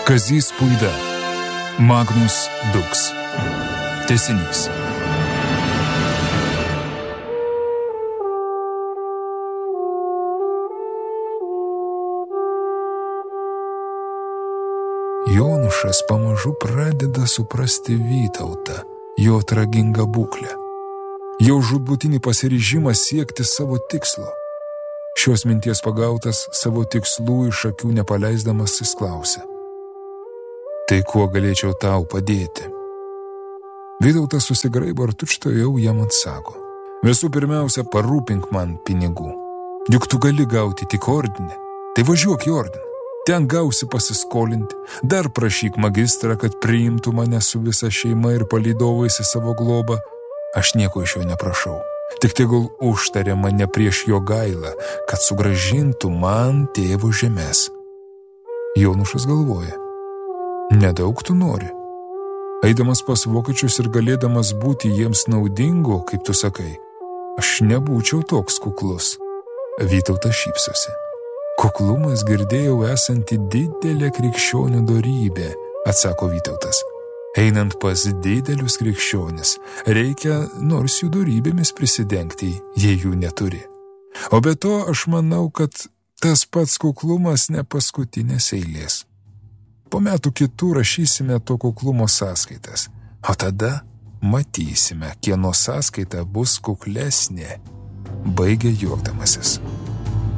Kazys Puida. Magnus Dux. Tęsinys. Jonušas pamažu pradeda suprasti Vytautą, jo tragingą būklę. Jau žūtbūtinį pasiryžimą siekti savo tikslo. Šios minties pagautas savo tikslų iš akių nepaleisdamas jis klausia: tai kuo galėčiau tau padėti? Vytautas susigraibo ir tučtuojau jam atsako: visų pirmiausia, parūpink man pinigų. Juk tu gali gauti tik ordinę, tai važiuok į ordiną. Ten gausi pasiskolinti, dar prašyk magistrą, kad priimtų mane su visa šeima ir palydovais į savo globą. Aš nieko iš jo neprašau, tik tegul užtarė mane prieš jo gailą, kad sugrąžintų man tėvo žemės. Jonušas galvoja: nedaug tu nori. Eidamas pas vokiečius ir galėdamas būti jiems naudingu, kaip tu sakai, aš nebūčiau toks kuklus. Vytautas šypsosi. Kuklumas girdėjau esanti didelė krikščionių dorybė, atsako Vytautas. Einant pas didelius krikščionis, reikia nors jų dorybėmis prisidengti, jei jų neturi. O be to aš manau, kad tas pats kuklumas ne paskutinės eilės. Po metų kitų rašysime to kuklumo sąskaitas, o tada matysime, kieno sąskaita bus kuklesnė, baigė juokdamasis.